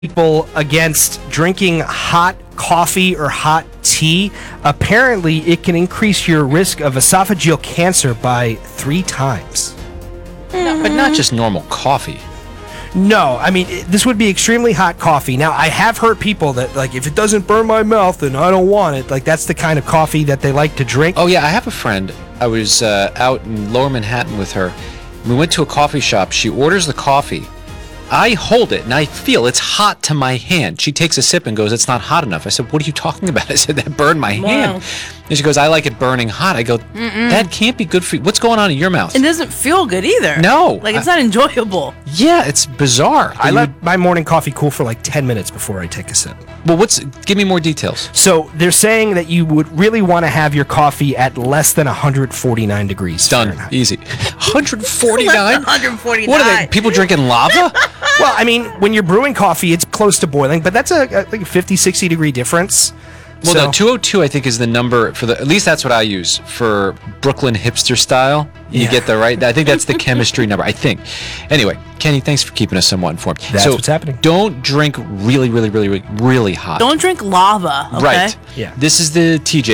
people against drinking hot coffee or hot tea. Apparently, it can increase your risk of esophageal cancer by 3 times. No, but not just normal coffee. No, I mean, this would be extremely hot coffee. Now, I have heard people that, like, if it doesn't burn my mouth, then I don't want it. Like, that's the kind of coffee that they like to drink. Oh, yeah, I have a friend. I was out in Lower Manhattan with her. We went to a coffee shop. She orders the coffee. I hold it, and I feel it's hot to my hand. She takes a sip and goes, "It's not hot enough." I said, "What are you talking about?" I said, "That burned my hand." And she goes, "I like it burning hot." I go, "That can't be good for you. What's going on in your mouth?" It doesn't feel good either. No. Like, it's not enjoyable. Yeah, it's bizarre. I let my morning coffee cool for like 10 minutes before I take a sip. Well, give me more details. So they're saying that you would really want to have your coffee at less than 149 degrees Done. Fahrenheit. Easy. 149? 149. What are they, people drinking lava? Well, I mean, when you're brewing coffee, it's close to boiling, but that's like a 50, 60 degree difference. Well, So- no, 202 I think is the number for at least that's what I use for Brooklyn hipster style. You Yeah. get the right, I think that's the chemistry number, I think. Anyway, Kenny, thanks for keeping us somewhat informed. That's what's happening. Don't drink really, really, really, really, really hot. Don't drink lava, okay? Right. Yeah. This is the TJ